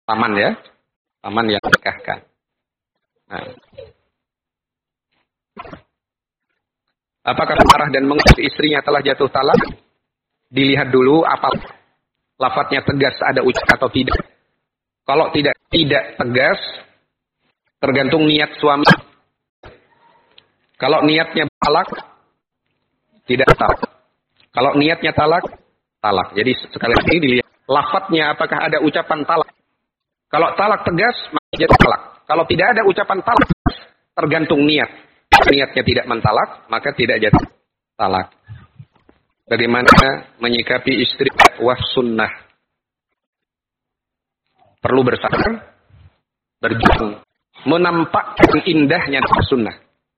paman ya, paman yang menikahkan. Nah, apakah marah dan mengusir istrinya telah jatuh talak? Dilihat dulu apa lafadznya tegas ada ucap atau tidak. Kalau tidak tegas, tergantung niat suami. Kalau niatnya talak, tidak talak. Kalau niatnya talak, talak. Jadi sekali lagi dilihat lafadznya apakah ada ucapan talak. Kalau talak tegas, maka jadi talak. Kalau tidak ada ucapan talak, tergantung niat. Niatnya tidak mentalak, maka tidak jatuh talak. Bagaimana menyikapi istri dakwah sunnah? Perlu bersabar, berjuang, menampakkan indahnya dakwah sunnah.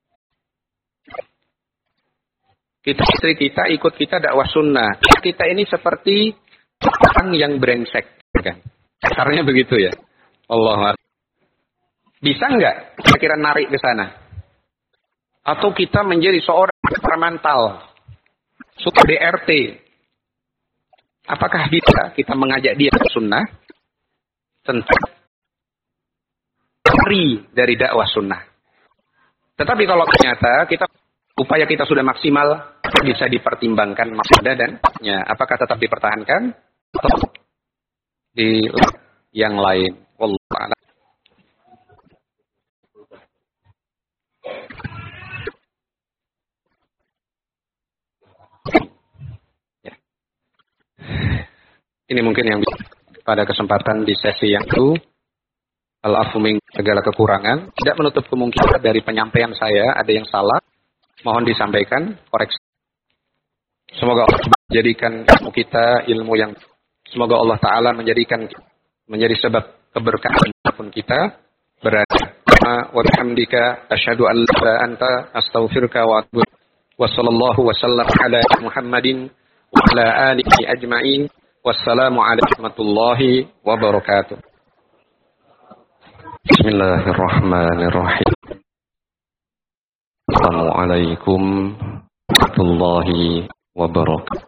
Istri kita ikut kita dakwah sunnah. Kita ini seperti orang yang brengsek, kan? Kasarnya begitu ya. Allah. Bisa nggak kira-kira narik ke sana? Atau kita menjadi seorang eksperimental, super DRT. Apakah bisa kita mengajak dia ke sunnah? Tentu. Lari dari dakwah sunnah. Tetapi kalau ternyata upaya kita sudah maksimal, bisa dipertimbangkan maksudnya dan apakah tetap dipertahankan atau di yang lain. Wallahu a'lam. Ya. Ini mungkin yang pada kesempatan di sesi yang itu, al-afu min segala kekurangan, tidak menutup kemungkinan dari penyampaian saya ada yang salah. Mohon disampaikan, koreksi. Semoga Allah menjadikan ilmu kita ilmu yang semoga Allah Ta'ala menjadi sebab keberkahan pun kita berada. Wa bihamdika asyhadu an la ilaha illa anta astaghfiruka wa atubu ilaik. Wa sallallahu wa sallam ala Muhammadin wa ala alihi ajma'in. Wassalamu alaikum warahmatullahi wabarakatuh. Bismillahirrahmanirrahim. Assalamualaikum warahmatullahi wabarakatuh.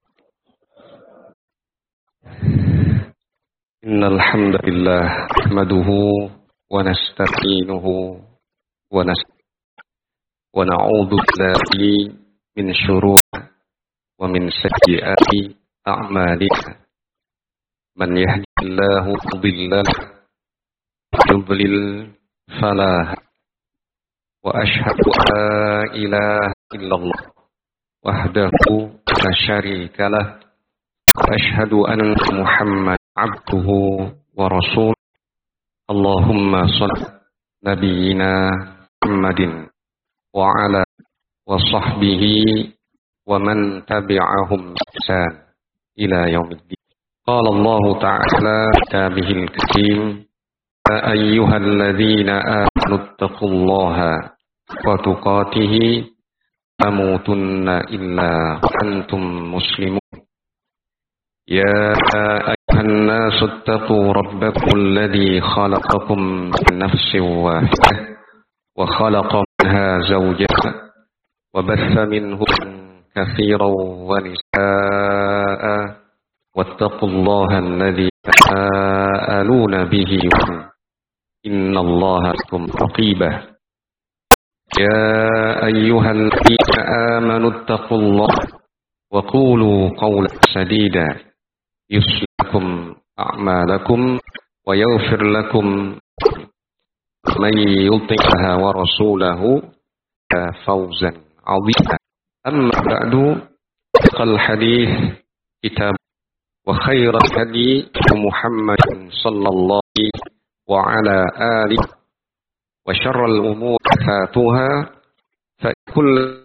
Innal hamdalillah nahmaduhu wa nasta'inuhu wa na'udzu billahi min syururi wa min sayyiati a'malina. Man yahdihillahu fadhillah yudlil fala wa ashhadu an la ilaha illallah wahdahu la syarika lah wa ashhadu anna Muhammad abduhu wa rasul. Allahumma shalli nabiyyina Muhammadin wa ala wa sahbihi wa man tabi'ahum bi ihsan ila yaumiddin. Qala Allah ta'ala kitabihil karim ya ayyuhalladzina amanu taqullaha wa tuqatih tamutunna illa antum muslimun. Ya ayyuhan nasu taqu rabbakum alladzi khalaqakum min nafsin wahidah wa khalaqa minha zawjaha wa batha minhum katsiran wa nisaa'a wattaqullaha alladzi tasaaluna bihi innallaha bikum raqibah. Ya ayyuhalladzina amanu taqullaha wa qulu qawlan sadida yuslih lakum a'malakum wa yaghfir lakum man yuti'ha wa rasulahu fawzan 'azima. Amma ba'du, fal hadits kitab wa khairal hadi Muhammadin sallallahu wa ala alihi wa syarral umuri muhdatsatuha fa kullu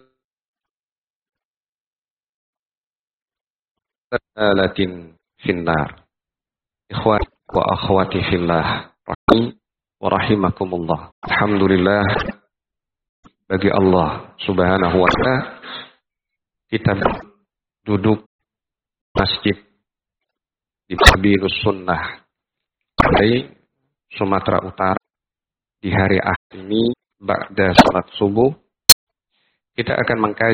alatin finnar. Ikhwan wa akhwati fillah rahimi wa rahimakumullah. Alhamdulillah bagi Allah Subhanahu wa ta'ala kita duduk masjid di Sabilus Sunnah di Sumatera Utara di hari akhir ini ba'da salat subuh. Kita akan mengkaji